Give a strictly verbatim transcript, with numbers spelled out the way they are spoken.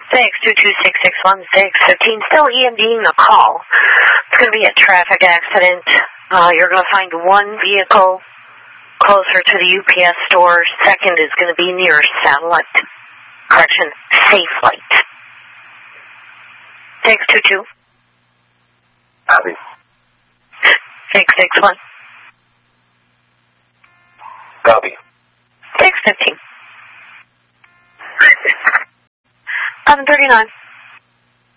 six two two six six one six fifteen, still EMDing the call. It's going to be a traffic accident. Uh, you're going to find one vehicle closer to the U P S store. Second is going to be near Satellite. Correction, Safe Light. six two two. Copy. six six one. Copy. six fifteen. eleven thirty-nine.